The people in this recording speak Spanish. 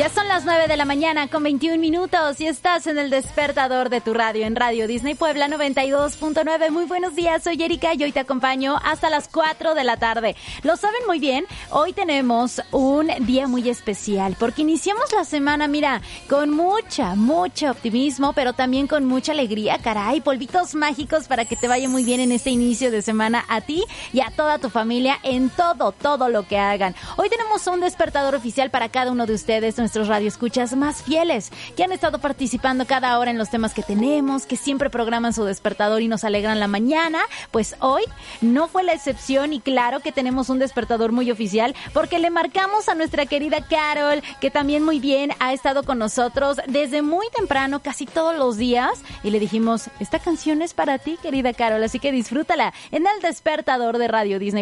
Ya son las 9 de la mañana con 21 minutos y estás en el despertador de tu radio en Radio Disney Puebla 92.9. Muy buenos días, soy Erika y hoy te acompaño hasta las 4 de la tarde. Lo saben muy bien, hoy tenemos un día muy especial porque iniciamos la semana, mira, con mucho optimismo, pero también con mucha alegría, caray, polvitos mágicos para que te vaya muy bien en este inicio de semana a ti y a toda tu familia en todo lo que hagan. Hoy tenemos un despertador oficial para cada uno de ustedes, nuestros radioescuchas más fieles, que han estado participando cada hora en los temas que tenemos, que siempre programan su despertador y nos alegran la mañana. Pues hoy no fue la excepción y claro que tenemos un despertador muy oficial porque le marcamos a nuestra querida Carol, que también muy bien ha estado con nosotros desde muy temprano, casi todos los días, y le dijimos, esta canción es para ti, querida Carol, así que disfrútala en el despertador de Radio Disney